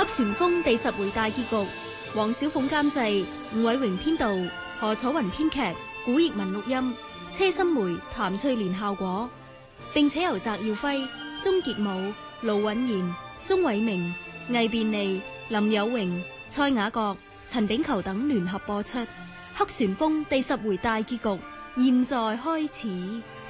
黑旋風第10回大結局，黃小鳳監製，吳偉榮編導，何楚雲編劇，古奕文錄音，車心梅、譚翠蓮效果，並且由翟耀輝、鍾傑武、盧允賢、鍾偉明、魏便利、林有榮、蔡雅閣、陳炳球等聯合播出。黑旋風第10回大結局，現在開始。